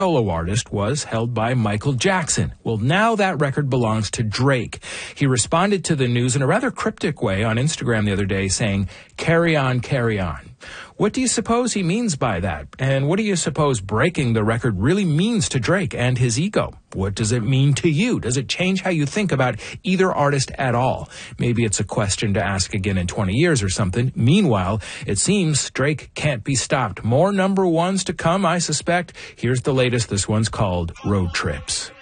solo artist was held by Michael Jackson. Well, now that record belongs to Drake. He responded to the news in a rather cryptic way on Instagram the other day saying, "Carry on, carry on." What do you suppose he means by that? And what do you suppose breaking the record really means to Drake and his ego? What does it mean to you? Does it change how you think about either artist at all? Maybe it's a question to ask again in 20 years or something. Meanwhile, it seems Drake can't be stopped. More number ones to come, I suspect. Here's the latest. This one's called Road Trips.